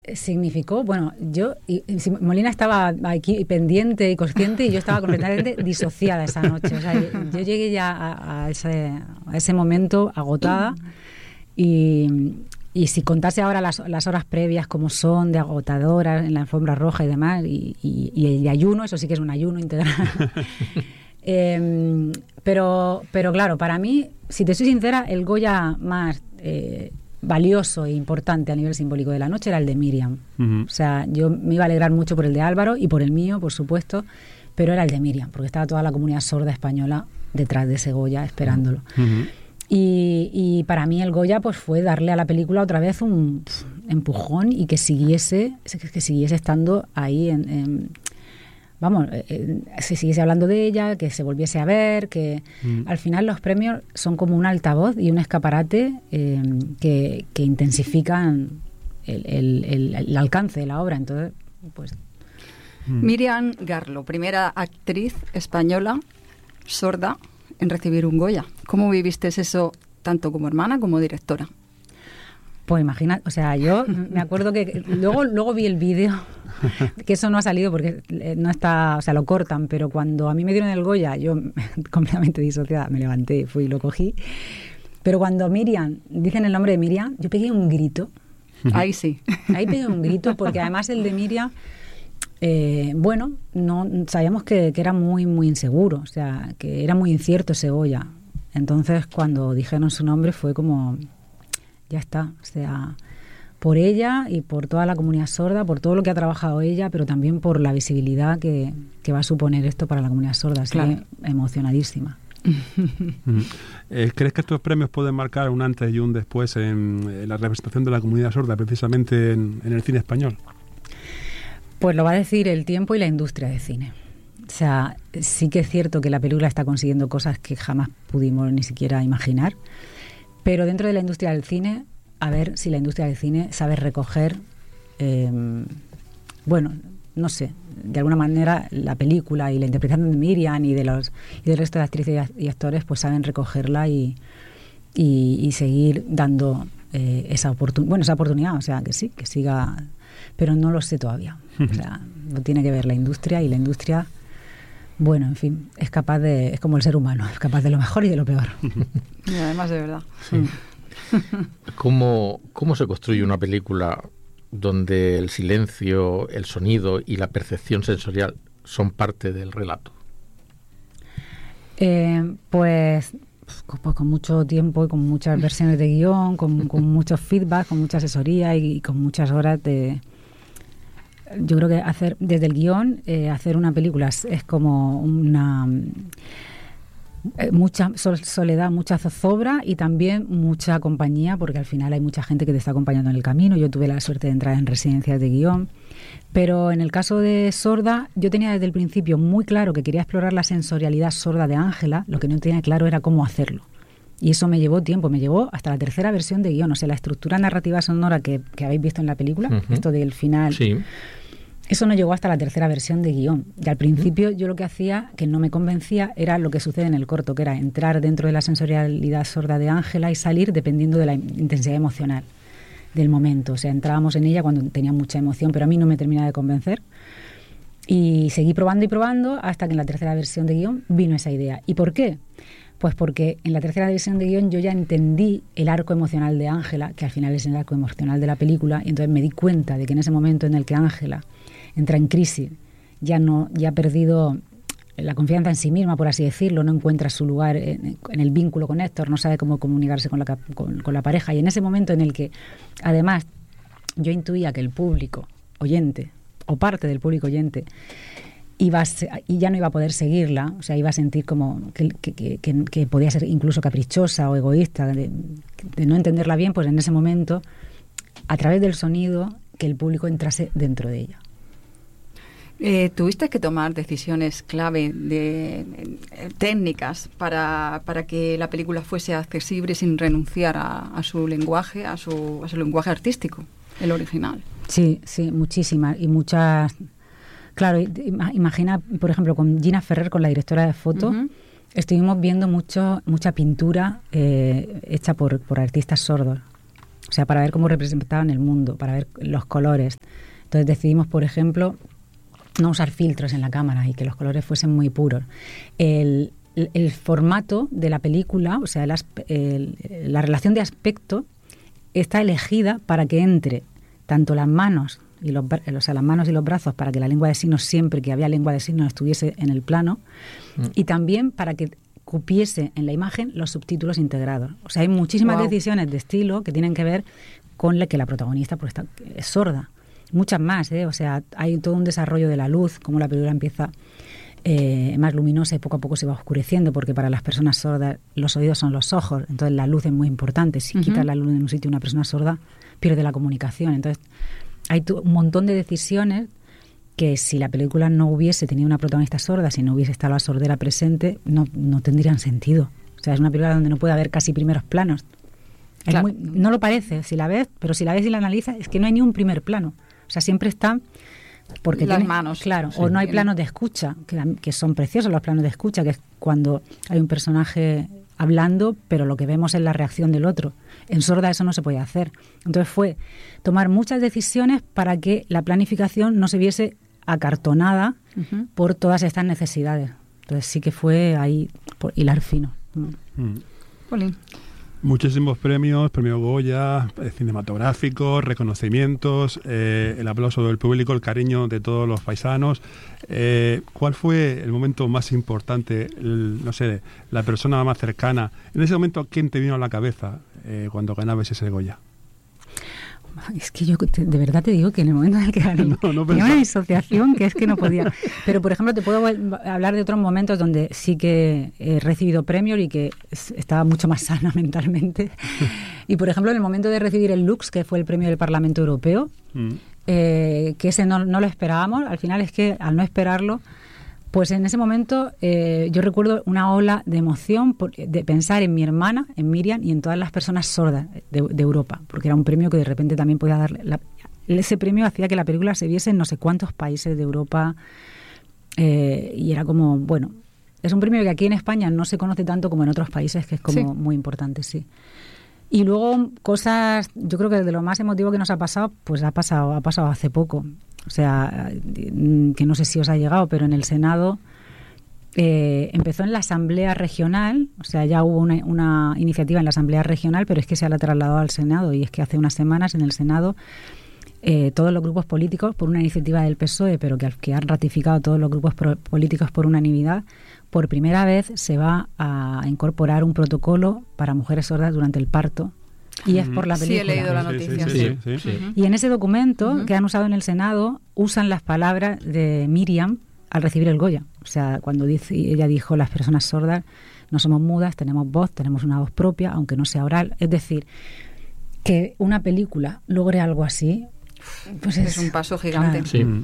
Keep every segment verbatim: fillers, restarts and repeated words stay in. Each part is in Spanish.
Significó, bueno, yo, y, y Molina estaba aquí pendiente y consciente y yo estaba completamente disociada esa noche. O sea, yo, yo llegué ya a, a, ese, a ese momento agotada y, y si contase ahora las, las horas previas como son de agotadoras en la alfombra roja y demás, y, y, y el ayuno, eso sí que es un ayuno integral. eh, pero, pero claro, para mí, si te soy sincera, el Goya más... Eh, valioso e importante a nivel simbólico de la noche era el de Míriam. Uh-huh. O sea, yo me iba a alegrar mucho por el de Álvaro y por el mío, por supuesto, pero era el de Míriam, porque estaba toda la comunidad sorda española detrás de ese Goya esperándolo. Uh-huh. Y, y para mí el Goya pues fue darle a la película otra vez un pff, empujón y que siguiese, que siguiese estando ahí en... en vamos, eh, se siguiese hablando de ella, que se volviese a ver, que mm. al final los premios son como un altavoz y un escaparate eh, que, que intensifican el, el, el, el alcance de la obra. Entonces, pues... Mm. Míriam Garlo, primera actriz española sorda en recibir un Goya. ¿Cómo viviste eso tanto como hermana como directora? Pues imagina, o sea, yo me acuerdo que luego, luego vi el vídeo, que eso no ha salido porque no está, o sea, lo cortan, pero cuando a mí me dieron el Goya, yo completamente disociada, me levanté, fui y lo cogí. Pero cuando Míriam, dicen el nombre de Míriam, yo pegué un grito. Ahí sí. Ahí pegué un grito, porque además el de Míriam, eh, bueno, no sabíamos que, que era muy, muy inseguro, o sea, que era muy incierto ese Goya. Entonces, cuando dijeron su nombre fue como... ya está, o sea, por ella y por toda la comunidad sorda, por todo lo que ha trabajado ella, pero también por la visibilidad que, que va a suponer esto para la comunidad sorda. Así claro. que emocionadísima. ¿Crees que estos premios pueden marcar un antes y un después en, en la representación de la comunidad sorda, precisamente en, en el cine español? Pues lo va a decir el tiempo y la industria de cine. O sea, sí que es cierto que la película está consiguiendo cosas que jamás pudimos ni siquiera imaginar. Pero dentro de la industria del cine, a ver si la industria del cine sabe recoger, eh, bueno, no sé, de alguna manera la película y la interpretación de Míriam y de los y del resto de actrices y actores, pues saben recogerla y, y, y seguir dando eh, esa oportunidad, bueno, esa oportunidad, o sea, que sí, que siga, pero no lo sé todavía. O sea, lo tiene que ver la industria y la industria... Bueno, en fin, es capaz de, es como el ser humano, es capaz de lo mejor y de lo peor. Y además de verdad. Sí. ¿Cómo, ¿Cómo se construye una película donde el silencio, el sonido y la percepción sensorial son parte del relato? Eh, pues, pues con mucho tiempo y con muchas versiones de guión, con, con muchos feedback, con mucha asesoría y, y con muchas horas de... Yo creo que hacer desde el guión, eh, hacer una película es, es como una eh, mucha soledad, mucha zozobra y también mucha compañía, porque al final hay mucha gente que te está acompañando en el camino. Yo tuve la suerte de entrar en residencias de guión, pero en el caso de Sorda, yo tenía desde el principio muy claro que quería explorar la sensorialidad sorda de Ángela. Lo que no tenía claro era cómo hacerlo. Y eso me llevó tiempo, me llevó hasta la tercera versión de guión. O sea, la estructura narrativa sonora que, que habéis visto en la película, uh-huh. esto del final... Sí. Eso no llegó hasta la tercera versión de guión. Y al principio yo lo que hacía, que no me convencía, era lo que sucede en el corto, que era entrar dentro de la sensorialidad sorda de Ángela y salir dependiendo de la intensidad emocional del momento. O sea, entrábamos en ella cuando tenía mucha emoción, pero a mí no me terminaba de convencer. Y seguí probando y probando hasta que en la tercera versión de guión vino esa idea. ¿Y por qué? Pues porque en la tercera versión de guión yo ya entendí el arco emocional de Ángela, que al final es el arco emocional de la película, y entonces me di cuenta de que en ese momento en el que Ángela entra en crisis, ya no ya ha perdido la confianza en sí misma, por así decirlo, no encuentra su lugar en, en el vínculo con Héctor, no sabe cómo comunicarse con la, con, con la pareja, y en ese momento en el que, además, yo intuía que el público oyente, o parte del público oyente, iba a ser, y ya no iba a poder seguirla, o sea, iba a sentir como que, que, que, que, que podía ser incluso caprichosa o egoísta, de, de no entenderla bien, pues en ese momento, a través del sonido, que el público entrase dentro de ella. Eh, ¿Tuviste que tomar decisiones clave de, de técnicas para, para que la película fuese accesible sin renunciar a, a su lenguaje, a su, a su lenguaje artístico, el original? Sí, sí, muchísimas y muchas. Claro, imagina, por ejemplo, con Gina Ferrer, con la directora de foto, uh-huh. estuvimos viendo mucho mucha pintura eh, hecha por, por artistas sordos. o sea, para ver cómo representaban el mundo, para ver los colores. Entonces decidimos, por ejemplo, no usar filtros en la cámara y que los colores fuesen muy puros. El, el, el formato de la película, o sea, el, el, la relación de aspecto está elegida para que entre tanto las manos y los, o sea, las manos y los brazos, para que la lengua de signos, siempre que había lengua de signos, estuviese en el plano, mm. y también para que cupiese en la imagen los subtítulos integrados. O sea, hay muchísimas wow. decisiones de estilo que tienen que ver con la que la protagonista pues, está, es sorda. Muchas más, ¿eh? O sea, hay todo un desarrollo de la luz, como la película empieza eh, más luminosa y poco a poco se va oscureciendo, porque para las personas sordas los oídos son los ojos, entonces la luz es muy importante. Si uh-huh. quitas la luz en un sitio, una persona sorda pierde la comunicación. Entonces hay un montón de decisiones que si la película no hubiese tenido una protagonista sorda, si no hubiese estado la sordera presente, no, no tendrían sentido. O sea, es una película donde no puede haber casi primeros planos. Claro. Es muy, no lo parece si la ves, pero si la ves y la analizas, es que no hay ni un primer plano. O sea, siempre están porque las tiene, manos. Claro, sí. O no hay planos de escucha, que, que son preciosos los planos de escucha, que es cuando hay un personaje hablando, pero lo que vemos es la reacción del otro. En sorda eso no se puede hacer. Entonces fue tomar muchas decisiones para que la planificación no se viese acartonada uh-huh. por todas estas necesidades. Entonces sí que fue ahí por hilar fino. Mm. Polín. Muchísimos premios, premio Goya, eh, cinematográficos, reconocimientos, eh, el aplauso del público, el cariño de todos los paisanos. Eh, ¿Cuál fue el momento más importante, el, no sé, la persona más cercana? En ese momento, ¿quién te vino a la cabeza eh, cuando ganabas ese Goya? Es que yo te, de verdad te digo que en el momento en el que gané no, no tenía una disociación que es que no podía. Pero, por ejemplo, te puedo hablar de otros momentos donde sí que he recibido premios y que estaba mucho más sana mentalmente. Y, por ejemplo, en el momento de recibir el Lux, que fue el premio del Parlamento Europeo, mm. eh, que ese no, no lo esperábamos. Al final es que, al no esperarlo, pues en ese momento eh, yo recuerdo una ola de emoción por, de pensar en mi hermana, en Miriam y en todas las personas sordas de, de Europa, porque era un premio que de repente también podía darle... La, ese premio hacía que la película se viese en no sé cuántos países de Europa eh, y era como, bueno, es un premio que aquí en España no se conoce tanto como en otros países, que es como sí. muy importante, sí. Y luego cosas, yo creo que de lo más emotivo que nos ha pasado, pues ha pasado, ha pasado hace poco. O sea, que no sé si os ha llegado, pero en el Senado eh, empezó en la Asamblea Regional, o sea, ya hubo una, una iniciativa en la Asamblea Regional, pero es que se ha trasladado al Senado, y es que hace unas semanas en el Senado eh, todos los grupos políticos, por una iniciativa del P S O E, pero que, que han ratificado todos los grupos pro, políticos por unanimidad, por primera vez se va a incorporar un protocolo para mujeres sordas durante el parto. Y es por la película. Sí, he leído la noticia. Sí, sí, sí, sí, sí. Uh-huh. Y en ese documento uh-huh. que han usado en el Senado, usan las palabras de Miriam al recibir el Goya. O sea, cuando dice, ella dijo, las personas sordas no somos mudas, tenemos voz, tenemos una voz propia, aunque no sea oral. Es decir, que una película logre algo así, pues es, es un paso gigante. Claro. Sí. Mm.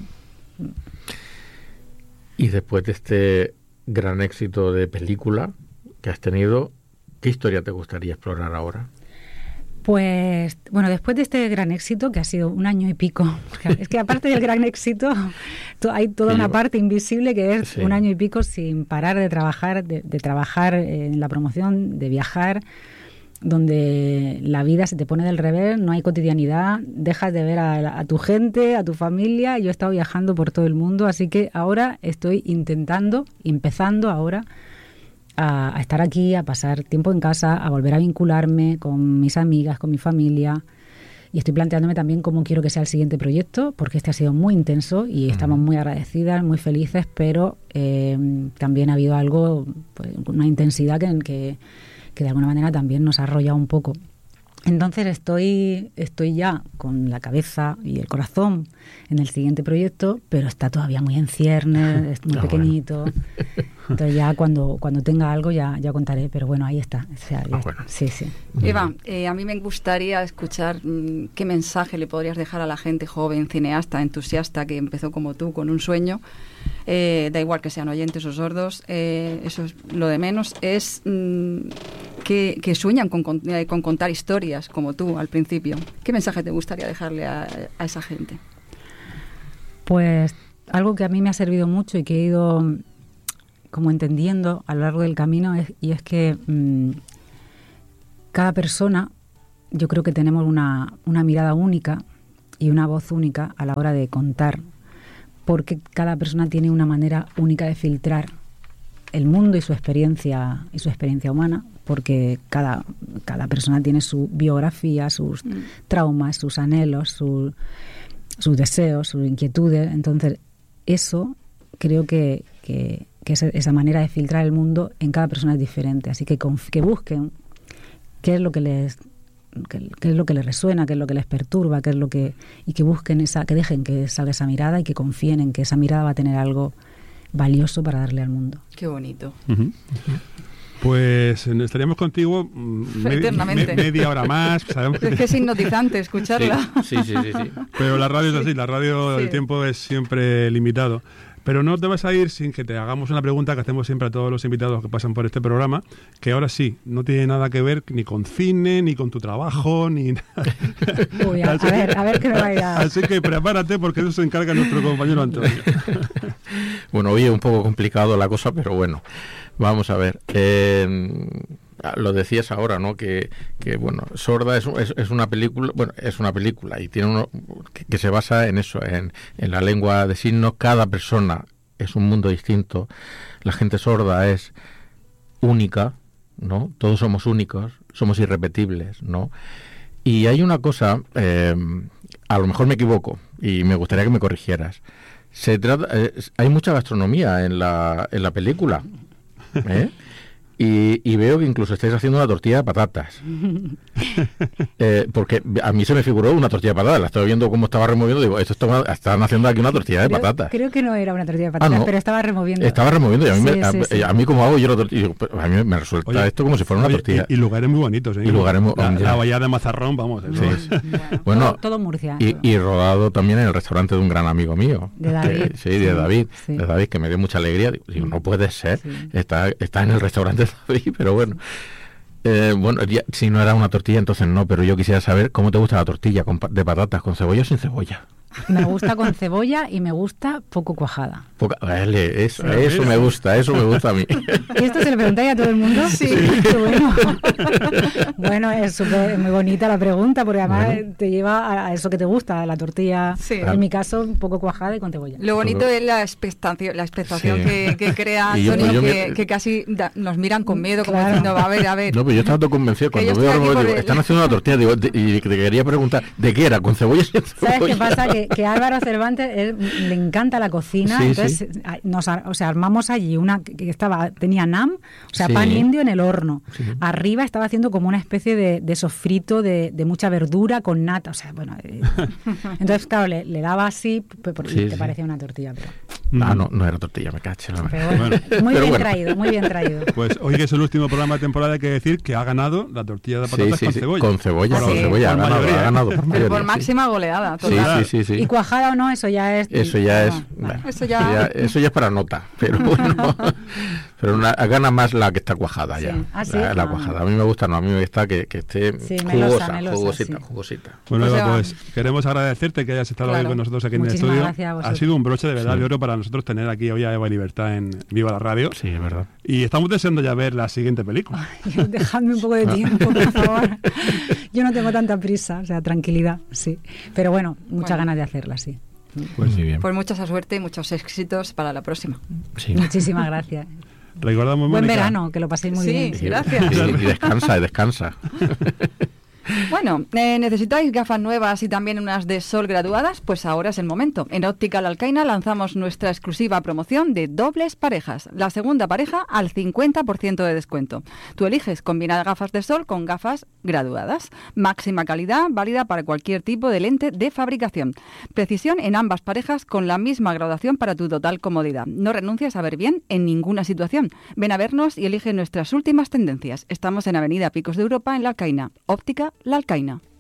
Y después de este gran éxito de película que has tenido, ¿qué historia te gustaría explorar ahora? Pues, bueno, después de este gran éxito, que ha sido un año y pico, es que aparte del gran éxito, to, hay toda una parte invisible que es sí. un año y pico sin parar de trabajar, de, de trabajar en la promoción, de viajar, donde la vida se te pone del revés, no hay cotidianidad, dejas de ver a, a tu gente, a tu familia. Yo he estado viajando por todo el mundo, así que ahora estoy intentando, empezando ahora, A, a estar aquí, a pasar tiempo en casa, a volver a vincularme con mis amigas, con mi familia. Y estoy planteándome también cómo quiero que sea el siguiente proyecto, porque este ha sido muy intenso y estamos muy agradecidas, muy felices, pero eh, también ha habido algo, pues, una intensidad que, que, que de alguna manera también nos ha arrollado un poco. Entonces estoy, estoy ya con la cabeza y el corazón en el siguiente proyecto, pero está todavía muy en ciernes, es muy ah, pequeñito. Bueno. Entonces ya cuando, cuando tenga algo ya, ya contaré, pero bueno, ahí está. O sea, ah, bueno. Sí, sí. Eva, eh, a mí me gustaría escuchar mmm, qué mensaje le podrías dejar a la gente joven, cineasta, entusiasta, que empezó como tú, con un sueño. Eh, da igual que sean oyentes o sordos, eh, eso es lo de menos. Es mmm, que, que sueñan con, con, eh, con contar historias, como tú al principio. ¿Qué mensaje te gustaría dejarle a, a esa gente? Pues algo que a mí me ha servido mucho y que he ido como entendiendo a lo largo del camino es, y es que mmm, cada persona yo creo que tenemos una, una mirada única y una voz única a la hora de contar, porque cada persona tiene una manera única de filtrar el mundo y su experiencia y su experiencia humana, porque cada, cada persona tiene su biografía, sus mm. traumas, sus anhelos, su, sus deseos, sus inquietudes. Entonces, eso creo que, que, que esa, esa manera de filtrar el mundo en cada persona es diferente. Así que, conf, que busquen qué es lo que les qué, qué es lo que les resuena, qué es lo que les perturba, qué es lo que y que busquen esa, que dejen que salga esa mirada y que confíen en que esa mirada va a tener algo valioso para darle al mundo. Qué bonito. Uh-huh. Pues estaríamos contigo me, me, media hora más. Sabemos que... Es que es hipnotizante escucharla. Sí, sí, sí, sí, sí. Pero la radio es así, la radio, sí. El tiempo es siempre limitado. Pero no te vas a ir sin que te hagamos una pregunta que hacemos siempre a todos los invitados que pasan por este programa, que ahora sí, no tiene nada que ver ni con cine, ni con tu trabajo, ni nada. Uy, a, a ver, a ver qué me va a ir a... Así que prepárate porque eso se encarga nuestro compañero Antonio. Bueno, hoy es un poco complicado la cosa, pero bueno, vamos a ver. Eh, lo decías ahora, ¿no? Que, que bueno, Sorda es, es, es una película, bueno, es una película y tiene uno que, que se basa en eso, en, en la lengua de signos. Cada persona es un mundo distinto. La gente sorda es única, ¿no? Todos somos únicos, somos irrepetibles, ¿no? Y hay una cosa, eh, a lo mejor me equivoco y me gustaría que me corrigieras. Se trata, eh, hay mucha gastronomía en la en la película, ¿eh? Y, y veo que incluso estáis haciendo una tortilla de patatas. Eh, porque a mí se me figuró una tortilla de patatas. La estaba viendo cómo estaba removiendo. Digo, esto está, estaban haciendo aquí una tortilla de creo, patatas. Creo que no era una tortilla de patatas, ah, no. pero estaba removiendo. Estaba removiendo y a mí, sí, me, sí, a, sí. a mí como hago yo la tortilla. A mí me resulta oye, esto como si fuera una oye, tortilla. Y, y lugares muy bonitos. ¿eh? Y lugares muy, la, la bahía de Mazarrón, vamos. Sí. Es. Bueno, bueno, todo, todo Murcia. Y, y rodado también en el restaurante de un gran amigo mío. De David. Que, sí, de David. Sí. De David, que me dio mucha alegría. Digo, no puede ser. Sí. Está, está en el restaurante de David, pero bueno. Eh, bueno, ya, si no era una tortilla, entonces no, pero yo quisiera saber cómo te gusta la tortilla con, de patatas, con cebolla o sin cebolla. Me gusta con cebolla y me gusta poco cuajada. Poca, vale, eso, sí, eso me gusta, eso me gusta a mí. ¿Y esto se le preguntáis a todo el mundo? Sí. Qué bueno. Bueno, es super, muy bonita la pregunta, porque además bueno. te lleva a eso que te gusta, a la tortilla, sí. en mi caso, un poco cuajada y con cebolla. Lo bonito Pero, es la expectación, la expectación sí. que, que crea Antonio, yo, que, me... que casi da, nos miran con miedo, como claro. diciendo, a ver, a ver. No, pero yo estaba todo convencido, cuando veo algo, digo, el... están haciendo una tortilla, digo, de, y te quería preguntar, ¿de qué era? ¿Con cebolla y sin cebolla? ¿Sabes qué pasa? Que, que Álvaro Cervantes, él, le encanta la cocina, sí, entonces sí. nos o sea, armamos allí una que estaba tenía nam, o sea, sí. pan indio en el horno. Sí. Arriba estaba haciendo como una especie de, de sofrito de, de mucha verdura con nata, o sea, bueno. Eh, entonces, claro, le, le daba así, pues, porque sí, te sí. parecía una tortilla, pero... Ah, no, no era tortilla, me caché. No. Pero bueno, bueno. Muy pero bien bueno. traído, muy bien traído. Pues hoy que es el último programa de temporada, hay que decir que ha ganado la tortilla de patatas sí, sí, con sí. cebolla. Con cebolla, sí. con cebolla, ha ganado, ha ganado por, pero por máxima sí. goleada. Sí, sí, sí, sí. Y cuajada o no, eso ya es... Eso ya es... No, bueno, eso, ya... Eso, ya, eso ya es para nota, pero bueno... Pero una, gana más la que está cuajada ya. Sí. ¿Ah, sí? La, la ah. cuajada. A mí me gusta, no, a mí me gusta que, que esté sí, jugosa, melosa, melosa, jugosita, sí. jugosita. Bueno, pues Eva, pues queremos agradecerte que hayas estado claro. hoy con nosotros aquí Muchísimas en el estudio. Ha sido un broche de verdad sí. de oro para nosotros tener aquí hoy a Eva Libertad en Viva la Radio. Sí, es verdad. Y estamos deseando ya ver la siguiente película. Ay, dejadme un poco de tiempo, por favor. Yo no tengo tanta prisa, o sea, tranquilidad, sí. Pero bueno, muchas bueno. ganas de hacerla, sí. Pues muy bien. Pues mucha suerte y muchos éxitos para la próxima. Sí. Muchísimas gracias. Recordamos, Buen Mónica. verano, que lo paséis muy sí, bien. Sí, gracias. Y, y descansa, y descansa. Bueno, eh, ¿necesitáis gafas nuevas y también unas de sol graduadas? Pues ahora es el momento. En Óptica La Alcaina lanzamos nuestra exclusiva promoción de dobles parejas. La segunda pareja al cincuenta por ciento de descuento. Tú eliges combinar gafas de sol con gafas graduadas. Máxima calidad, válida para cualquier tipo de lente de fabricación. Precisión en ambas parejas con la misma graduación para tu total comodidad. No renuncies a ver bien en ninguna situación. Ven a vernos y elige nuestras últimas tendencias. Estamos en Avenida Picos de Europa, en La Alcaina. Óptica La Alcaina.